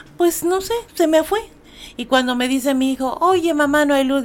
Pues no sé, se me fue. Y cuando me dice mi hijo, oye mamá, no hay luz.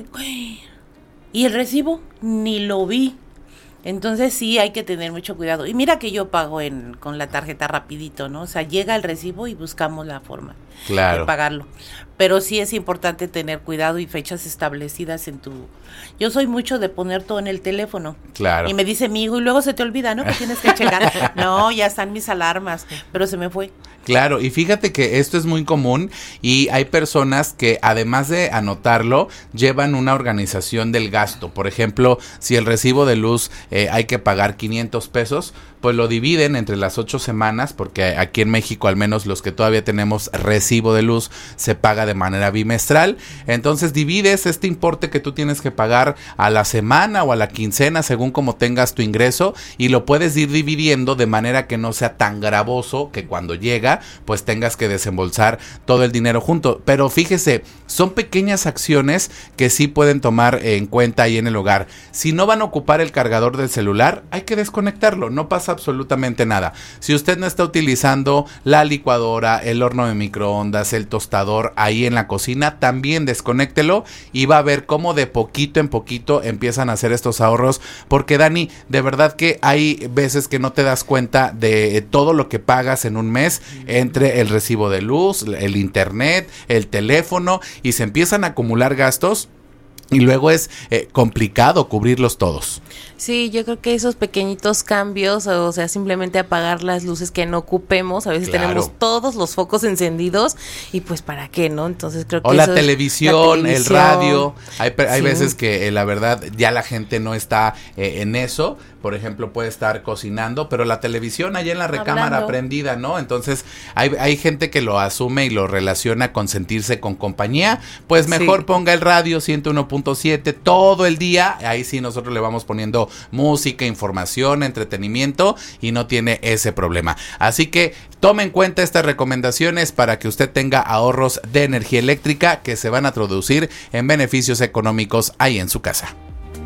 Y el recibo, ni lo vi. Entonces sí hay que tener mucho cuidado. Y mira que yo pago con la tarjeta rapidito, ¿no? O sea, llega el recibo y buscamos la forma de pagarlo. Pero sí es importante tener cuidado y fechas establecidas en tu... Yo soy mucho de poner todo en el teléfono. Claro. Y me dice mi hijo, y luego se te olvida, ¿no? Que tienes que checar. No, ya están mis alarmas, pero se me fue. Claro, y fíjate que esto es muy común y hay personas que además de anotarlo, llevan una organización del gasto. Por ejemplo, si el recibo de luz hay que pagar 500 pesos, pues lo dividen entre las 8 semanas, porque aquí en México, al menos los que todavía tenemos recibo de luz, se paga de manera bimestral. Entonces divides este importe que tú tienes que pagar a la semana o a la quincena, según como tengas tu ingreso, y lo puedes ir dividiendo de manera que no sea tan gravoso que cuando llega, pues tengas que desembolsar todo el dinero junto. Pero fíjese, son pequeñas acciones que sí pueden tomar en cuenta ahí en el hogar. Si no van a ocupar el cargador del celular, hay que desconectarlo, no pasa absolutamente nada. Si usted no está utilizando la licuadora, el horno de microondas, el tostador ahí en la cocina, también desconéctelo y va a ver cómo de poquito en poquito empiezan a hacer estos ahorros, porque Dani, de verdad que hay veces que no te das cuenta de todo lo que pagas en un mes entre el recibo de luz, el internet, el teléfono, y se empiezan a acumular gastos y luego es complicado cubrirlos todos. Sí, yo creo que esos pequeñitos cambios, o sea, simplemente apagar las luces que no ocupemos, a veces tenemos todos los focos encendidos y pues ¿para qué, no? Entonces creo que la televisión, el radio, hay veces que la verdad ya la gente no está en eso. Por ejemplo, puede estar cocinando, pero la televisión allá en la recámara prendida, ¿no? Entonces hay gente que lo asume y lo relaciona con sentirse con compañía, pues mejor ponga el radio 101.7 todo el día, ahí sí nosotros le vamos poniendo música, información, entretenimiento y no tiene ese problema. Así que tome en cuenta estas recomendaciones para que usted tenga ahorros de energía eléctrica que se van a traducir en beneficios económicos ahí en su casa.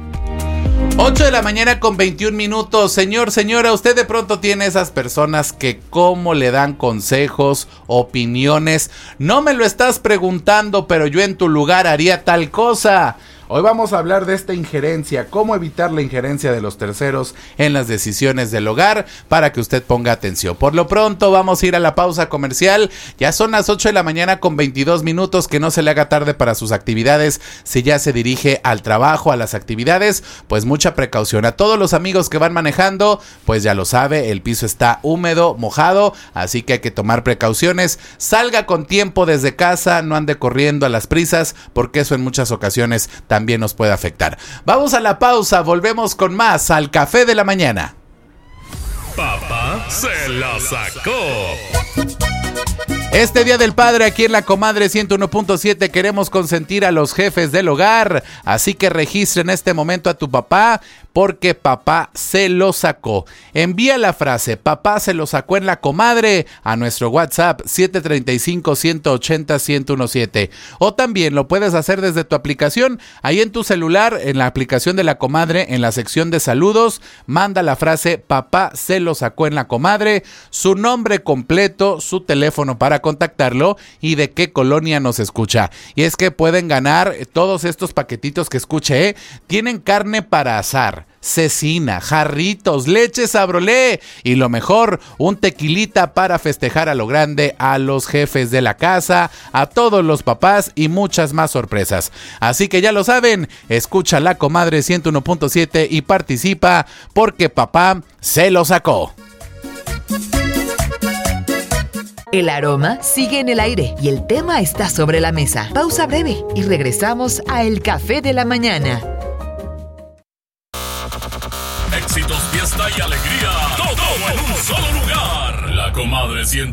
8 de la mañana con 21 minutos. Señor, señora, usted de pronto tiene esas personas que cómo le dan consejos, opiniones. No me lo estás preguntando, pero yo en tu lugar haría tal cosa. Hoy vamos a hablar de esta injerencia, cómo evitar la injerencia de los terceros en las decisiones del hogar para que usted ponga atención. Por lo pronto vamos a ir a la pausa comercial. Ya son las 8 de la mañana con 22 minutos, que no se le haga tarde para sus actividades. Si ya se dirige al trabajo, a las actividades, pues mucha precaución. A todos los amigos que van manejando, pues ya lo sabe, el piso está húmedo, mojado, así que hay que tomar precauciones. Salga con tiempo desde casa, no ande corriendo a las prisas, porque eso en muchas ocasiones también nos puede afectar. Vamos a la pausa, volvemos con más al Café de la Mañana. Papá se la sacó. Este Día del Padre aquí en la Comadre 101.7 queremos consentir a los jefes del hogar, así que registre en este momento a tu papá porque papá se lo sacó. Envía la frase papá se lo sacó en la Comadre a nuestro WhatsApp 735-180-1017 o también lo puedes hacer desde tu aplicación, ahí en tu celular, en la aplicación de la Comadre, en la sección de saludos, manda la frase papá se lo sacó en la Comadre, su nombre completo, su teléfono para contactarlo y de qué colonia nos escucha. Y es que pueden ganar todos estos paquetitos que escuche, tienen carne para asar, cecina, jarritos, leche Sabrolé y lo mejor, un tequilita para festejar a lo grande a los jefes de la casa, a todos los papás y muchas más sorpresas. Así que ya lo saben, escucha la Comadre 101.7 y participa porque papá se lo sacó. El aroma sigue en el aire y el tema está sobre la mesa. Pausa breve y regresamos a El Café de la Mañana. Éxitos, fiesta y alegría, todo en un solo lugar. La Comadre 101.7.